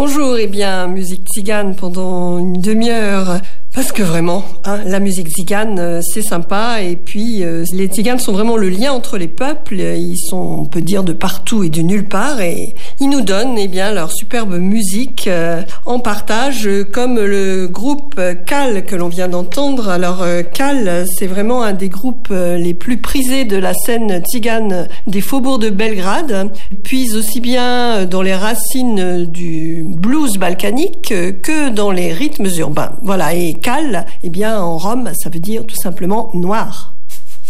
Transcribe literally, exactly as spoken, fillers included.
Bonjour, eh bien, musique tzigane pendant une demi-heure. Parce que vraiment, hein, la musique tzigane, euh, c'est sympa. Et puis, euh, les tziganes sont vraiment le lien entre les peuples. Ils sont, on peut dire, de partout et de nulle part. Et ils nous donnent, eh bien, leur superbe musique euh, en partage, euh, comme le groupe Cal que l'on vient d'entendre. Alors, euh, Cal, c'est vraiment un des groupes euh, les plus prisés de la scène tzigane des faubourgs de Belgrade. Ils puisent aussi bien dans les racines du blues balkanique euh, que dans les rythmes urbains. Voilà. Et Cal, eh bien, en Rome, ça veut dire tout simplement noir.